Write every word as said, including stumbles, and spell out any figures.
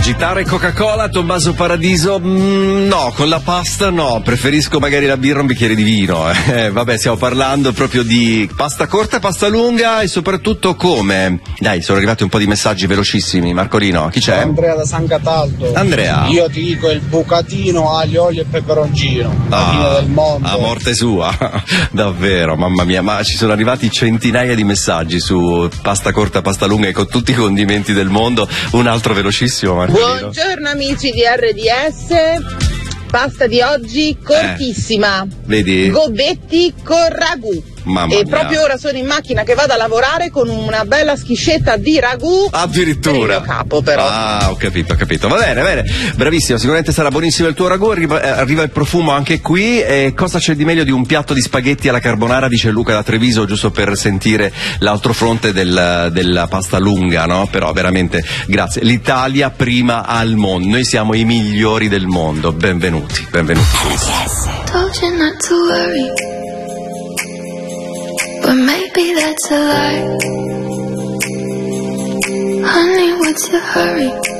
Agitare Coca-Cola, Tommaso Paradiso, mm, no, con la pasta no, preferisco magari la birra, un bicchiere di vino. Eh, vabbè, stiamo parlando proprio di pasta corta, pasta lunga e soprattutto come. Dai, sono arrivati un po' di messaggi velocissimi. Marcolino, chi c'è? Andrea da San Cataldo. Andrea. Io ti dico il bucatino, aglio, olio e peperoncino. La Ah, fine del mondo. a morte sua. Davvero, mamma mia, ma ci sono arrivati centinaia di messaggi su pasta corta, pasta lunga e con tutti i condimenti del mondo. Un altro velocissimo, Marcolino. Buongiorno amici di R D S. Pasta di oggi cortissima. Eh, vedi? Gobetti con ragù. Mamma e mia. proprio ora sono in macchina che vado a lavorare con una bella schiscetta di ragù. Addirittura. Per il mio capo, però. Ah, ho capito, ho capito. Va bene, bene. Bravissimo, sicuramente sarà buonissimo il tuo ragù. Arriva, eh, arriva il profumo anche qui. E cosa c'è di meglio di un piatto di spaghetti alla carbonara, dice Luca da Treviso, giusto per sentire l'altro fronte del, della pasta lunga, no? Però veramente, grazie. L'Italia prima al mondo. Noi siamo i migliori del mondo. Benvenuti, benvenuti. Told you not to worry, but maybe that's a lie. Honey, what's your hurry?